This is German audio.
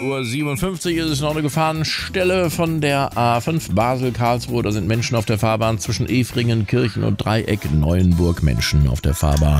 7:57 Uhr ist es noch eine Gefahrenstelle von der A5 Basel-Karlsruhe. Da sind Menschen auf der Fahrbahn zwischen Efringen, Kirchen und Dreieck Neuenburg. Menschen auf der Fahrbahn.